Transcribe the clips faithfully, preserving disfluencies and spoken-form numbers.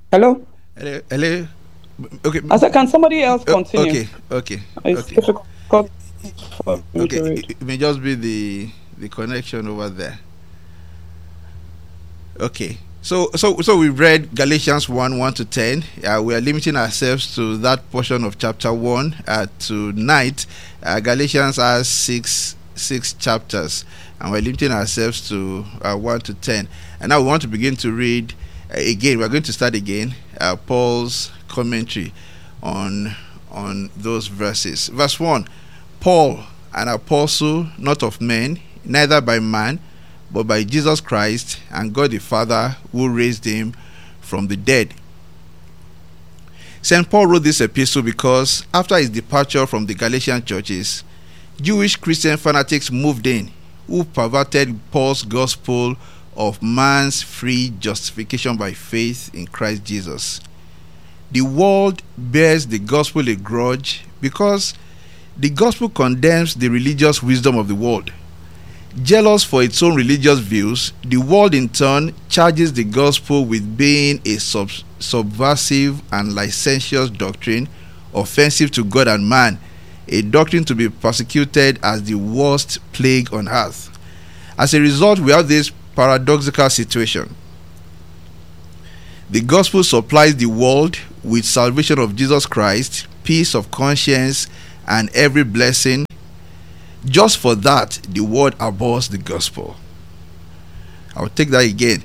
Hello? Hello, hello. Okay, I said, can somebody else o- continue? okay, okay, It's okay, difficult for me okay. to It, read. it may just be the the connection over there. Okay. So, so, so we read Galatians one, one to ten. Uh, we are limiting ourselves to that portion of chapter one. Uh, tonight, uh, Galatians has six, six chapters, and we're limiting ourselves to uh, one to ten. And now we want to begin to read uh, again. We're going to start again uh, Paul's commentary on on those verses. Verse one: Paul, an apostle, not of men, neither by man, but by Jesus Christ and God the Father who raised him from the dead. Saint Paul wrote this epistle because after his departure from the Galatian churches, Jewish Christian fanatics moved in who perverted Paul's gospel of man's free justification by faith in Christ Jesus. The world bears the gospel a grudge because the gospel condemns the religious wisdom of the world. Jealous for its own religious views, the world in turn charges the gospel with being a sub- subversive and licentious doctrine, offensive to God and man, a doctrine to be persecuted as the worst plague on earth. As a result, we have this paradoxical situation. The gospel supplies the world with salvation of Jesus Christ, peace of conscience, and every blessing. Just for that, the world abhors the gospel. I'll take that again.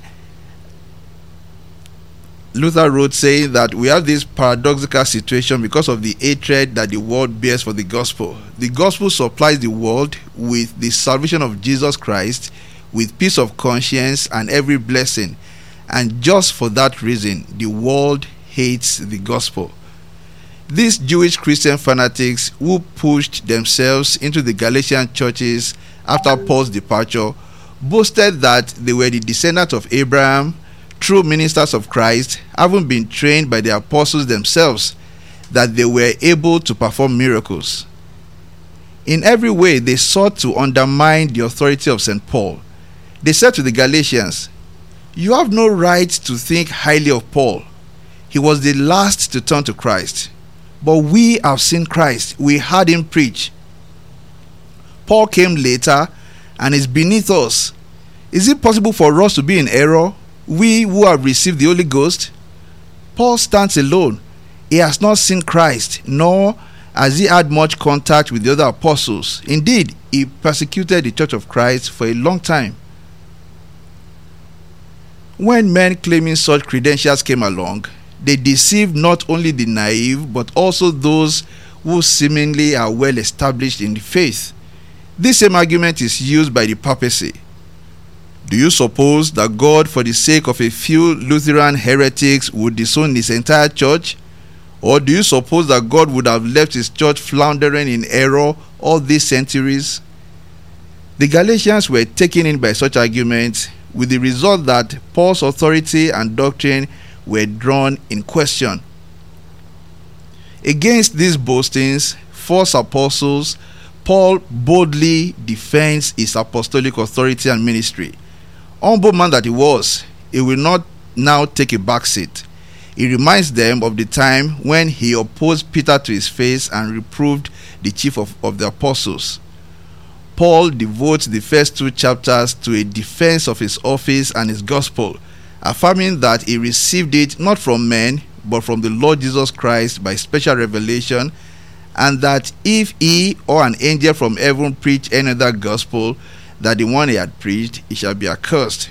Luther wrote saying that we have this paradoxical situation because of the hatred that the world bears for the gospel. The gospel supplies the world with the salvation of Jesus Christ, with peace of conscience and every blessing. And just for that reason, the world hates the gospel. These Jewish Christian fanatics who pushed themselves into the Galatian churches after Paul's departure boasted that they were the descendants of Abraham, true ministers of Christ, having been trained by the apostles themselves, that they were able to perform miracles. In every way, they sought to undermine the authority of Saint Paul. They said to the Galatians, "You have no right to think highly of Paul. He was the last to turn to Christ. But we have seen Christ. We heard him preach. Paul came later and is beneath us. Is it possible for us to be in error, we who have received the Holy Ghost? Paul stands alone. He has not seen Christ, nor has he had much contact with the other apostles. Indeed, he persecuted the church of Christ for a long time." When men claiming such credentials came along, they deceived not only the naive but also those who seemingly are well established in the faith. This same argument is used by the papacy. Do you suppose that God, for the sake of a few Lutheran heretics, would disown his entire church? Or do you suppose that God would have left his church floundering in error all these centuries? The Galatians were taken in by such arguments, with the result that Paul's authority and doctrine were drawn in question. Against these boastings, false apostles, Paul boldly defends his apostolic authority and ministry. Humble man that he was, he will not now take a back seat. He reminds them of the time when he opposed Peter to his face and reproved the chief of, of the apostles. Paul devotes the first two chapters to a defense of his office and his gospel, affirming that he received it not from men but from the Lord Jesus Christ by special revelation, and that if he or an angel from heaven preach any other gospel than the one he had preached, he shall be accursed.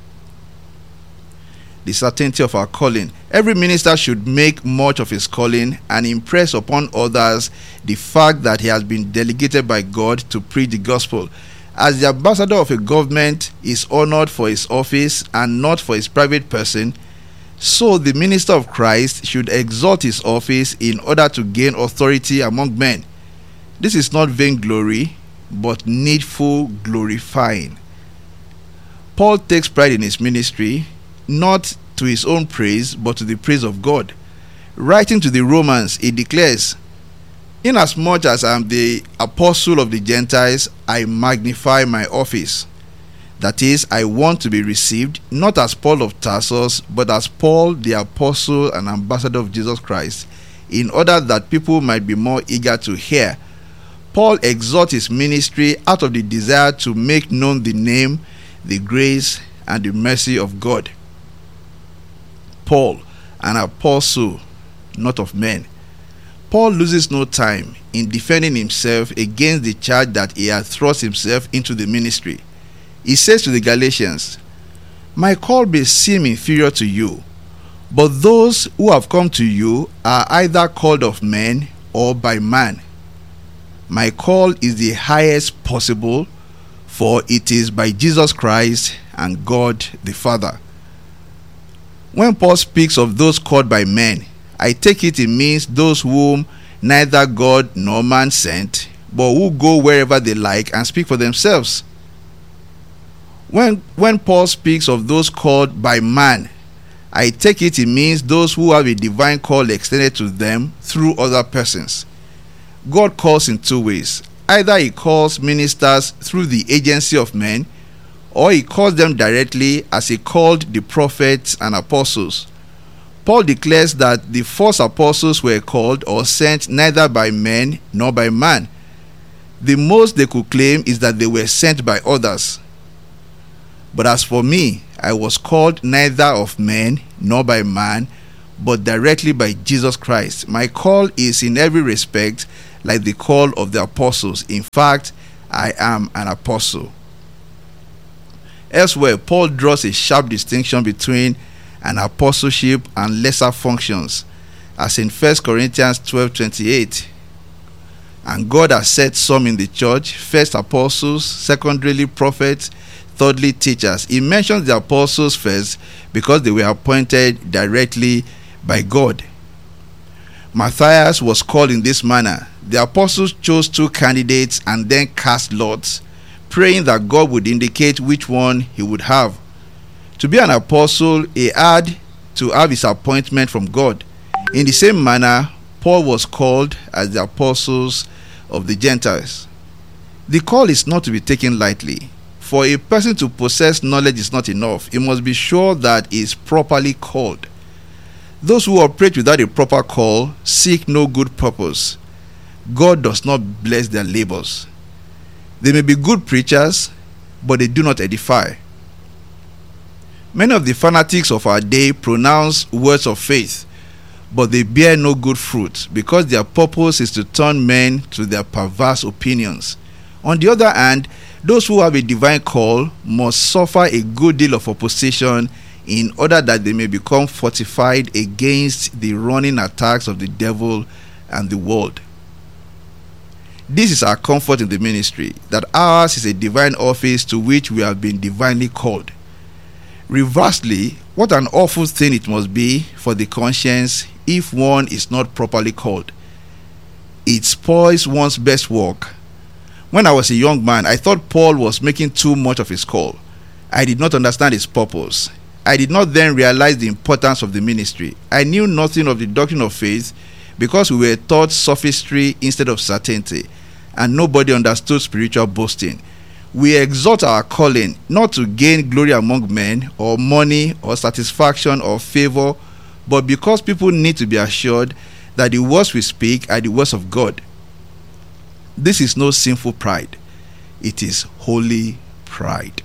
The certainty of our calling. Every minister should make much of his calling and impress upon others the fact that he has been delegated by God to preach the gospel. As the ambassador of a government is honored for his office and not for his private person, so the minister of Christ should exalt his office in order to gain authority among men. This is not vainglory, but needful glorifying. Paul takes pride in his ministry, not to his own praise, but to the praise of God. Writing to the Romans, he declares, "Inasmuch as I am the apostle of the Gentiles, I magnify my office." That is, I want to be received, not as Paul of Tarsus, but as Paul, the apostle and ambassador of Jesus Christ, in order that people might be more eager to hear. Paul exhorts his ministry out of the desire to make known the name, the grace, and the mercy of God. Paul, an apostle, not of men. Paul loses no time in defending himself against the charge that he had thrust himself into the ministry. He says to the Galatians, "My call may seem inferior to you, but those who have come to you are either called of men or by man. My call is the highest possible, for it is by Jesus Christ and God the Father." When Paul speaks of those called by men, I take it it means those whom neither God nor man sent, but who go wherever they like and speak for themselves. When, when Paul speaks of those called by man, I take it it means those who have a divine call extended to them through other persons. God calls in two ways. Either he calls ministers through the agency of men, or he calls them directly as he called the prophets and apostles. Paul declares that the false apostles were called or sent neither by men nor by man. The most they could claim is that they were sent by others. But as for me, I was called neither of men nor by man, but directly by Jesus Christ. My call is in every respect like the call of the apostles. In fact, I am an apostle. Elsewhere, Paul draws a sharp distinction between an apostleship and lesser functions, as in First Corinthians twelve twenty-eight. And God has set some in the church, first apostles, secondarily prophets, thirdly teachers. He mentions the apostles first because they were appointed directly by God. Matthias was called in this manner. The apostles chose two candidates and then cast lots, praying that God would indicate which one he would have. To be an apostle, he had to have his appointment from God. In the same manner, Paul was called as the apostles of the Gentiles. The call is not to be taken lightly. For a person to possess knowledge is not enough. He must be sure that he is properly called. Those who operate without a proper call seek no good purpose. God does not bless their labors. They may be good preachers, but they do not edify. Many of the fanatics of our day pronounce words of faith, but they bear no good fruit because their purpose is to turn men to their perverse opinions. On the other hand, those who have a divine call must suffer a good deal of opposition in order that they may become fortified against the running attacks of the devil and the world. This is our comfort in the ministry, that ours is a divine office to which we have been divinely called. Reversely, what an awful thing it must be for the conscience if one is not properly called. It spoils one's best work. When I was a young man, I thought Paul was making too much of his call. I did not understand his purpose. I did not then realize the importance of the ministry. I knew nothing of the doctrine of faith because we were taught sophistry instead of certainty, and nobody understood spiritual boasting. We exalt our calling not to gain glory among men or money or satisfaction or favor, but because people need to be assured that the words we speak are the words of God. This is no sinful pride. It is holy pride.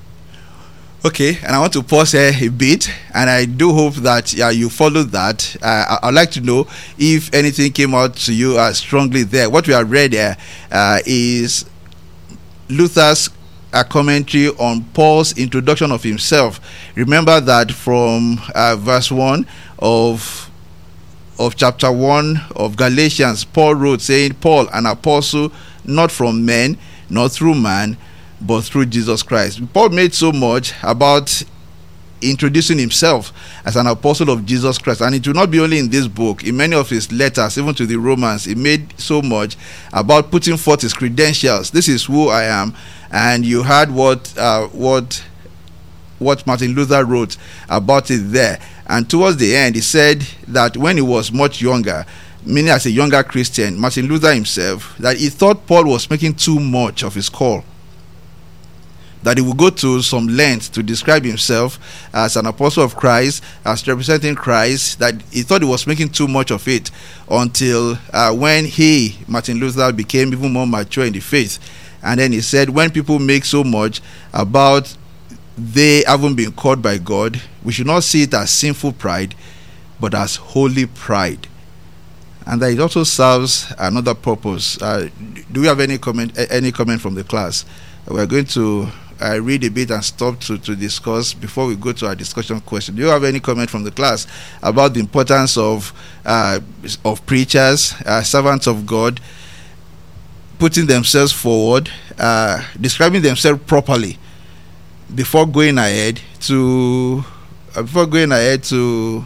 Okay, and I want to pause here a bit, and I do hope that yeah, you followed that. Uh, I'd like to know if anything came out to you uh, strongly there. What we have read there uh, is Luther's uh, commentary on Paul's introduction of himself. Remember that from uh, verse one of of chapter one of Galatians, Paul wrote saying, Paul, an apostle, not from men, nor through man, but through Jesus Christ. Paul made so much about introducing himself as an apostle of Jesus Christ, and it will not be only in this book. In many of his letters, even to the Romans, he made so much about putting forth his credentials. This is who I am. And you heard what uh, what what Martin Luther wrote about it there. And towards the end, he said that when he was much younger, meaning as a younger Christian, Martin Luther himself, that he thought Paul was making too much of his call. that he would go to some length to describe himself as an apostle of Christ, as representing Christ, that he thought he was making too much of it, until uh, when he, Martin Luther, became even more mature in the faith. And then he said, when people make so much about they haven't been called by God, we should not see it as sinful pride, but as holy pride. And that it also serves another purpose. Uh, do we have any comment any comment from the class? We're going to uh, read a bit and stop to, to discuss before we go to our discussion question. Do you have any comment from the class about the importance of uh, of preachers, uh, servants of God, putting themselves forward, uh, describing themselves properly before going ahead to uh, before going ahead to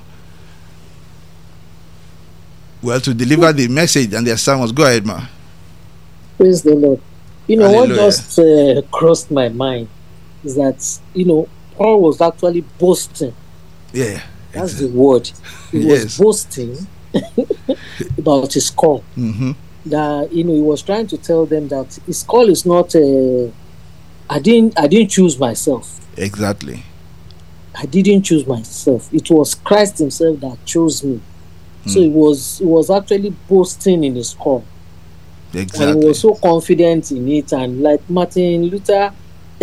well to deliver the message and their sermons? Go ahead, ma. Praise the Lord. You know, Hallelujah. what just uh, crossed my mind is that, you know, Paul was actually boasting. Yeah, That's exactly. the word. He Yes. was boasting about his call. Mm-hmm. That, you know, he was trying to tell them that his call is not. Uh, I didn't. I didn't choose myself. Exactly. I didn't choose myself. It was Christ Himself that chose me. So Hmm. he was. He was actually boasting in his call. Exactly. And he was so confident in it. And like Martin Luther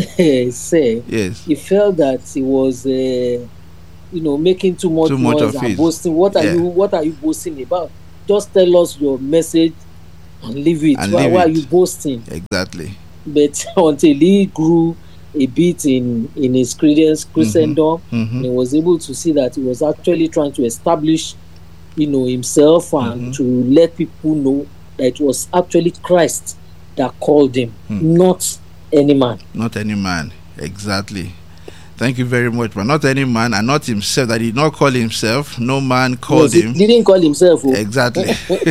said, Yes. he felt that he was, uh, you know, making too much Too much noise of and it. boasting. What are Yeah. you? What are you boasting about? Just tell us your message and leave it. And why leave why it. are you boasting? Exactly. But until he grew a bit in in his credence, Christendom, Mhm. and he was able to see that he was actually trying to establish, you know, himself and Mhm. to let people know that it was actually Christ that called him, Hmm. not any man. Not any man. Exactly. Thank you very much, but not any man, and not himself. That he did not call himself. No man called Yes, him. he didn't call himself. oh. Exactly.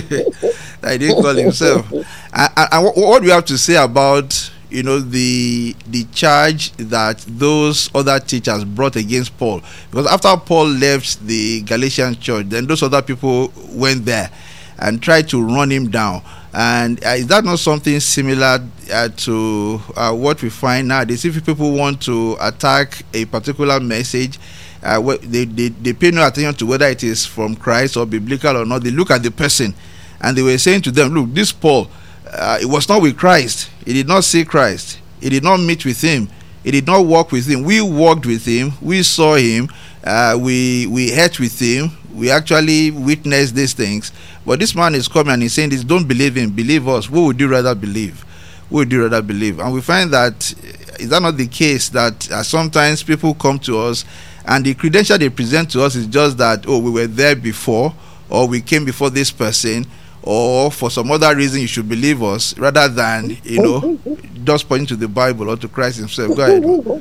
That he didn't call himself. And, and, and what, what do you have to say about, you know, the the charge that those other teachers brought against Paul? Because after Paul left the Galatian church, then those other people went there and tried to run him down. And uh, is that not something similar uh, to uh, what we find nowadays? If people want to attack a particular message, uh, wh- they, they, they pay no attention to whether it is from Christ or biblical or not. They look at the person, and they were saying to them, look, this Paul, uh, it was not with Christ. He did not see Christ. He did not meet with him. He did not walk with him. We walked with him. We saw him. Uh, we we ate with him. We actually witnessed these things. But this man is coming and he's saying this, don't believe him, believe us. What would you rather believe? What would you rather believe? And we find that, is that not the case, that uh, sometimes people come to us and the credential they present to us is just that, oh, we were there before, or we came before this person, or for some other reason you should believe us, rather than, you know, just pointing to the Bible or to Christ himself. Go ahead.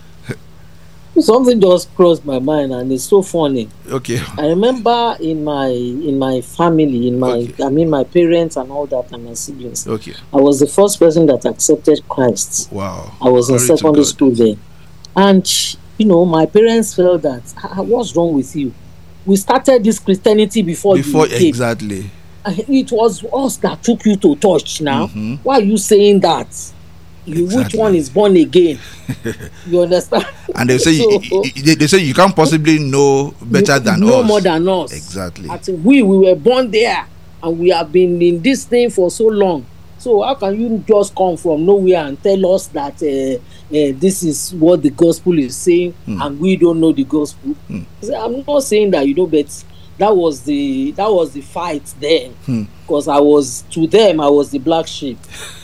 Something just crossed my mind, and it's so funny. Okay. I remember in my in my family, in my Okay. I mean my parents and all that, and my siblings. Okay. I was the first person that accepted Christ. Wow. I was in Glory to secondary God. school then, and you know my parents felt that, "Ah, what's wrong with you? We started this Christianity before, Before, you came. exactly. And it was us that took you to church. Now, Mhm. why are you saying that? You, which Exactly. one is born again? You understand? And they say you, So, you- they, they say you can't possibly know better you than know us. more than us. Exactly. I think we we were born there, and we have been in this thing for so long. So how can you just come from nowhere and tell us that uh, uh, this is what the gospel is saying, Hmm. and we don't know the gospel? Hmm. So I'm not saying that, you know, but that was the that was the fight then, Hmm. because I was, to them, I was the black sheep.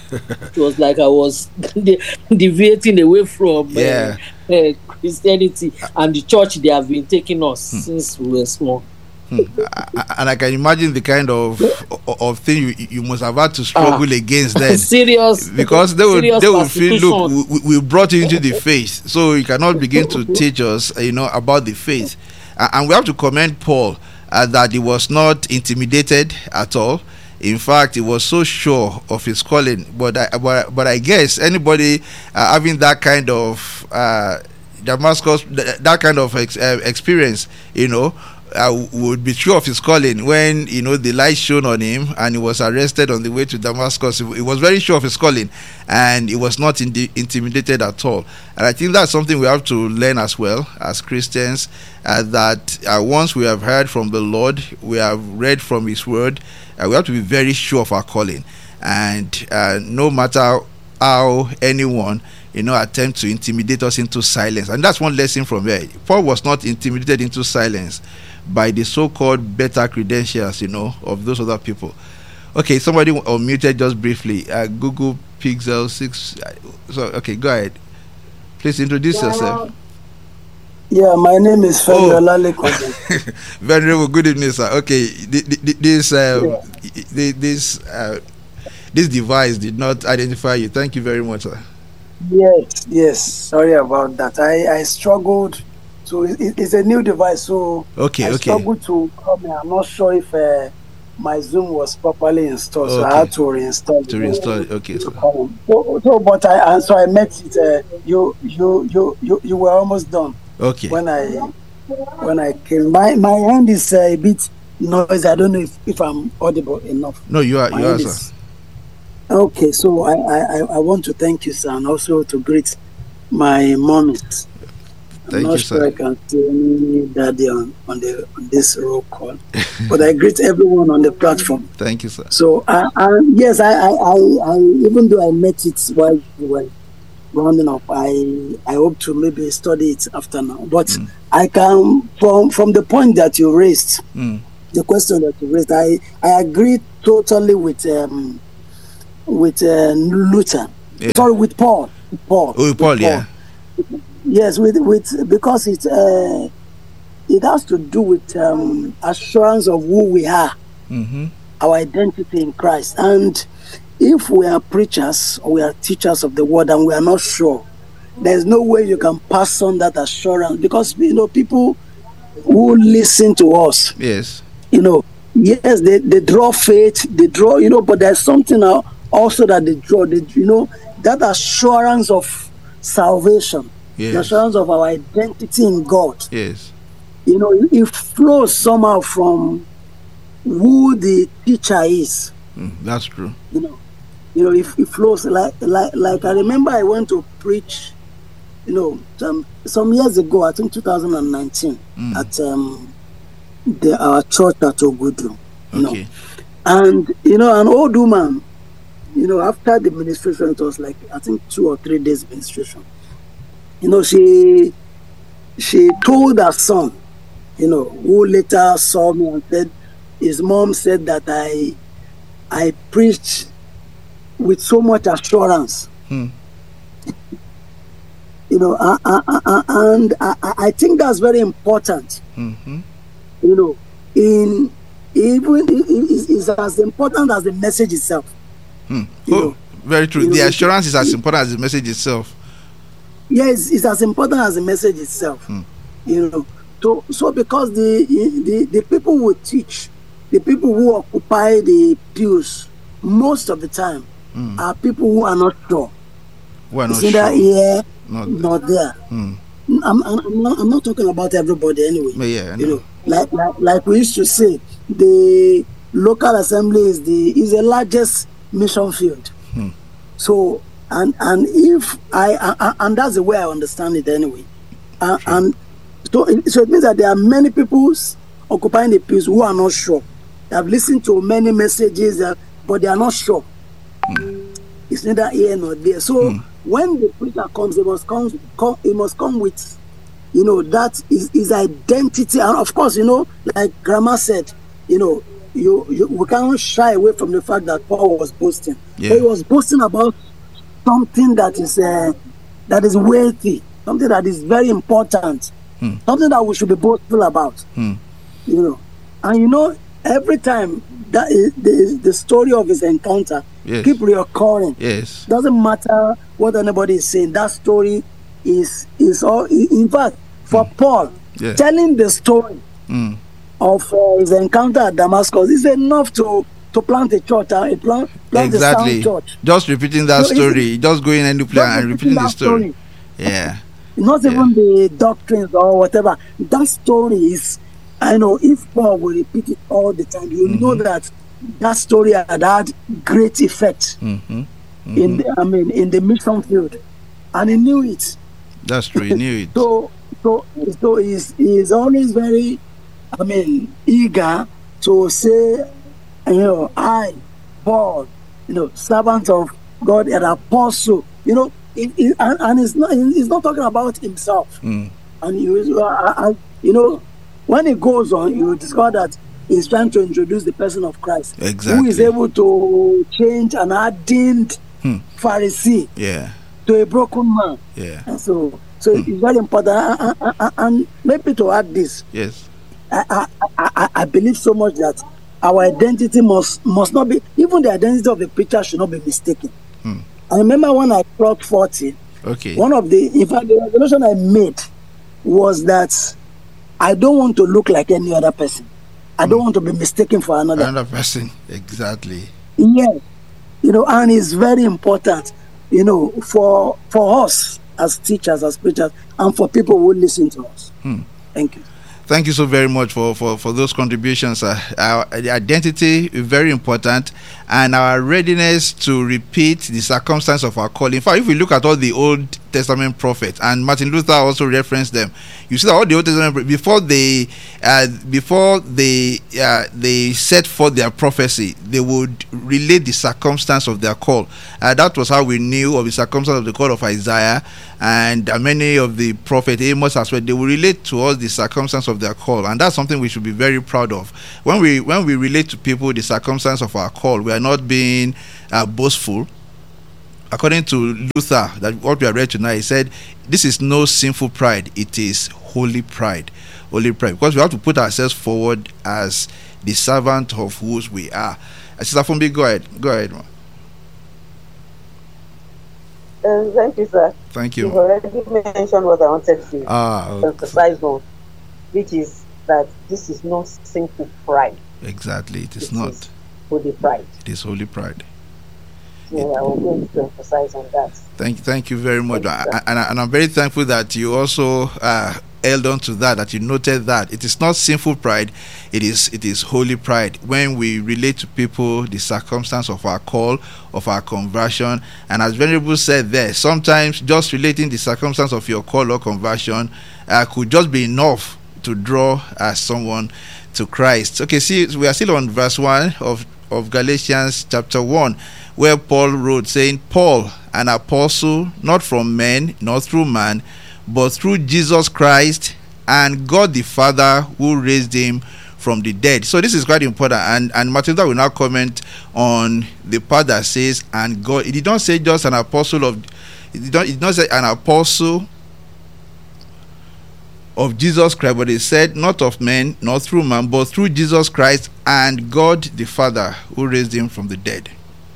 It was like I was de- deviating away from Yeah. uh, uh, Christianity and the church they have been taking us Hmm. since we were small. Hmm. I- I- and I can imagine the kind of of, of thing you, you must have had to struggle Ah. against then. serious Because they will serious they will feel, look, persecution. we, we brought you into the faith, so you cannot begin to teach us, you know, about the faith. Uh, and we have to commend Paul uh, that he was not intimidated at all. In fact, he was so sure of his calling. But I, but, but I guess anybody uh, having that kind of uh, Damascus, th- that kind of ex- uh, experience, you know, uh, would be sure of his calling when, you know, the light shone on him and he was arrested on the way to Damascus. He was very sure of his calling and he was not in- intimidated at all. And I think that's something we have to learn as well as Christians, uh, that uh, once we have heard from the Lord, we have read from his word, uh, we have to be very sure of our calling. And uh, no matter how anyone, you know, attempt to intimidate us into silence. And that's one lesson from there. Paul was not intimidated into silence by the so-called better credentials, you know, of those other people. Okay, somebody unmuted just briefly. Uh, Google Pixel six. So, okay, go ahead. Please introduce yeah. yourself. Yeah, my name is Femi Oh. Olalekan. Venerable, good evening, sir. Okay, th- th- this um, Yeah. th- this uh, this device did not identify you. Thank you very much, sir. Yes, yes. Sorry about that. I, I struggled to. It, it's a new device, so Okay, I okay. struggled to come here. I'm not sure if uh, my Zoom was properly installed, so Okay. I had to reinstall To it. reinstall it. Okay, To sir. come in. So, so, but I and so I met it. Uh, you, you, you, you, you were almost done Okay. when I when I came. My my hand is uh, a bit noisy. I don't know if, if I'm audible enough. No, you are, My you are, hand sir. is- Okay, so I, I, I- I want to thank you, sir, and also to greet my mom. I'm Thank not you, sure sir. I can see any daddy on, on the on this roll call, but I greet everyone on the platform. Thank you, sir. So, uh, uh, yes, I, I, I, I, even though I met it while we were rounding up, I, I hope to maybe study it after now. But Mm. I can, from from the point that you raised, Mm. the question that you raised, I, I agree totally with um, with uh, Luther. Yeah. Sorry, with Paul. With Paul. Oh, with Paul, yeah. Yes, with with because it uh, it has to do with um, assurance of who we are, Mm-hmm. our identity in Christ, and if we are preachers or we are teachers of the word and we are not sure, there's no way you can pass on that assurance, because you know people who listen to us, Yes. you know, yes, they, they draw faith, they draw, you know, but there's something now also that they draw, they, you know, that assurance of salvation, the Yes. assurance of our identity in God, Yes. you know, it, it flows somehow from who the teacher is, Mm, that's true. you know, you know, it, it flows like, like, like I remember I went to preach, you know, some, some years ago, I think two thousand nineteen, Mm. at um, the, our church at Ogudu, you know. Okay. And, you know, an old woman, you know, after the ministration, it was like, I think two or three days ministration. You know, she she told her son, you know, who later saw me and said, his mom said that I I preached with so much assurance. Hmm. You know, uh, uh, uh, uh, and I, I I think that's very important. Mm-hmm. You know, in even it is is as important as the message itself. Hmm. You Oh, know, very true. you The know, assurance is as important as the message itself. Yes, it's as important as the message itself. Hmm. You know, so so because the the the people who teach, the people who occupy the pews most of the time Hmm. are people who are not sure. We're not It's either sure. here, Not, not there. Hmm. I'm, I'm, I'm, not, I'm not talking about everybody anyway. But yeah, I You know. know, like, like like we used to say, the local assembly is the is the largest mission field. Hmm. So and and if I, I, I and that's the way I understand it anyway. Uh, Sure. and so it, so it means that there are many people occupying the pews who are not sure. They have listened to many messages, uh, but they are not sure. It's neither here nor there. So Hmm. when the preacher comes, he must come, come he must come with, you know, that is his identity. And of course, you know, like Grandma said, you know, you, you we can't shy away from the fact that Paul was boasting. Yeah. But he was boasting about something that is uh, that is weighty, something that is very important, Hmm. something that we should be boastful about. Hmm. You know, and you know, every time that is, the the story of his encounter Yes. keep reoccurring. Yes. Doesn't matter what anybody is saying. That story is is all. In fact, for Paul, Yeah. telling the story Hmm. of uh, his encounter at Damascus is enough to to plant a church, uh, a plant, plant Exactly. a sound church. Just repeating that So it's- story. Just going any place Just and repeating the that story. Yeah. not Yeah. even the doctrines or whatever. That story is, I know, if Paul will repeat it all the time, you know that that story had had great effect Mhm. in the, I mean, in the mission field, and he knew it. That's true. He knew it. So, so, so he's, he's always very, I mean, eager to say, you know, I, Paul, you know, servant of God, an apostle, you know, it, it, and, and it's not, he's not talking about himself. Mm. And you, uh, uh, you know, when it goes on, you discover that he's trying to introduce the person of Christ, who is Exactly. able to change an hardened Hmm. Pharisee Yeah. to a broken man. Yeah. And so, so it's very important. And, and, and- and maybe to add this, Yes. I, I, I, I- I believe so much that our identity must must not be, even the identity of the preacher should not be mistaken. Hmm. I remember when I clocked forty, Okay. one of the, in fact, the resolution I made was that I don't want to look like any other person. I don't want to be mistaken for another. Another person. Exactly. Yes, you know, and it's very important, you know, for for us as teachers, as preachers, and for people who listen to us. Hmm. Thank you. Thank you so very much for, for, for those contributions. Uh, our the identity is very important, and our readiness to repeat the circumstance of our calling. In fact, if we look at all the Old Testament prophets, and Martin Luther also referenced them, you see that all the Old Testament, before they uh, before they uh, they set forth their prophecy, they would relate the circumstance of their call. Uh, that was how we knew of the circumstance of the call of Isaiah, and uh, many of the prophet Amos as well. They will relate to us the circumstance of their call, and that's something we should be very proud of. When we when we relate to people the circumstance of our call, we are not being uh, boastful. According to Luther, that what we have read tonight, he said, "This is no sinful pride; it is holy pride, holy pride." Because we have to put ourselves forward as the servant of whose we are. Uh, Sister Fumbi, go ahead, go ahead, ma. Uh, thank you, sir. Thank You've you. already mentioned what I wanted to Ah, okay. emphasize on, which is that this is not sinful pride. Exactly. It is It not. is holy pride. It is holy pride. So I will going to emphasize on that. Thank, thank you very much, Thank you, and, and, and I'm very thankful that you also uh, held on to that. That you noted that it is not sinful pride; it is it is holy pride. When we relate to people the circumstance of our call, of our conversion, and as Venerable said there, sometimes just relating the circumstance of your call or conversion uh, could just be enough to draw uh, someone to Christ. Okay, see, we are still on verse one of of Galatians chapter one, where Paul wrote, saying, "Paul, an apostle, not from men, nor through man, but through Jesus Christ and God the Father who raised him from the dead." So this is quite important, and and Matilda will now comment on the part that says, "And God." It did not say just an apostle of, it did not, it did not say an apostle of Jesus Christ, but it said not of men, not through man, but through Jesus Christ and God the Father who raised him from the dead.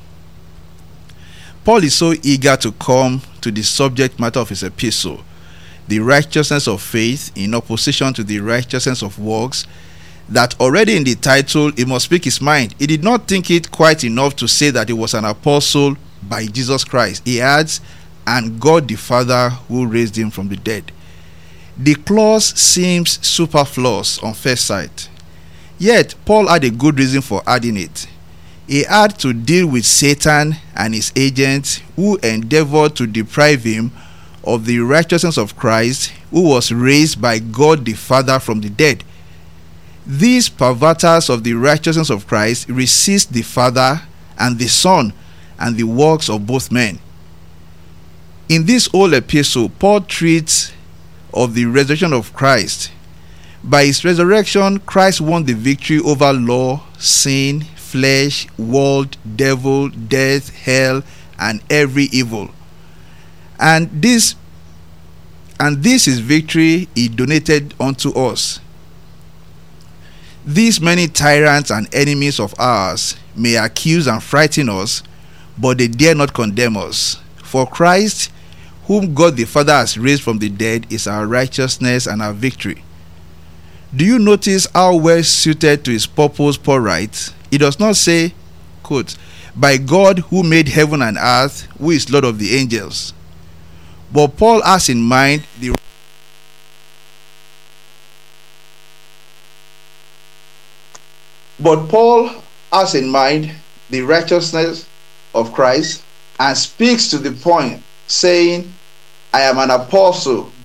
Paul is so eager to come to the subject matter of his epistle, the righteousness of faith in opposition to the righteousness of works, that already in the title he must speak his mind. He did not think it quite enough to say that he was an apostle by Jesus Christ. He adds, and God the Father who raised him from the dead. The clause seems superfluous on first sight, yet Paul had a good reason for adding it. He had to deal with Satan and his agents who endeavored to deprive him of the righteousness of Christ, who was raised by God the Father from the dead. These perverters of the righteousness of Christ resist the Father and the Son and the works of both men. In this whole epistle, Paul treats of the resurrection of Christ. By his resurrection, Christ won the victory over law, sin, flesh, world, devil, death, hell, and every evil. And this and this is victory he donated unto us. These many tyrants and enemies of ours may accuse and frighten us, but they dare not condemn us. For Christ, whom God the Father has raised from the dead, is our righteousness and our victory. Do you notice how well suited to his purpose Paul writes? He does not say, quote, by God who made heaven and earth, who is Lord of the angels. But Paul has in mind the But Paul has in mind the righteousness of Christ and speaks to the point, saying, I am an apostle